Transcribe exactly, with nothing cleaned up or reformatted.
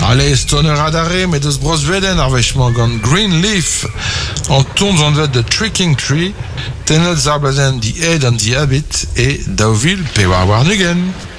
Allez, stoner adare, met eus bros veden ar vechman gant Greenleaf, an tont an vet de Tricking Tree, tenet zarblazen di ed an di habit, e daouvil pe war war nugen.